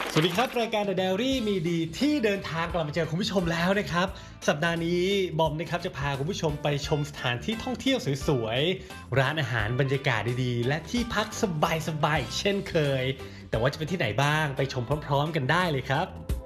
สวัสดีครับรายการ The Diary มีดีที่เดินทางกลับมาเจอคุณผู้ชมแล้วนะครับสัปดาห์นี้บอมนะครับจะพาคุณผู้ชมไปชมสถานที่ท่องเที่ยวสวยๆร้านอาหารบรรยากาศดีๆและที่พักสบายๆเช่นเคยแต่ว่าจะเป็นที่ไหนบ้างไปชมพร้อมๆกันได้เลยครับ